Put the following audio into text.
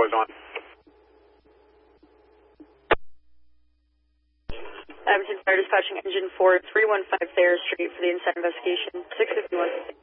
deploys on. Edmonton Fire Dispatching Engine 4315 Thayer Street for the inside investigation, 651.